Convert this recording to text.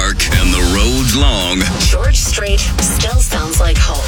dark and the roads long, George Strait still sounds like home.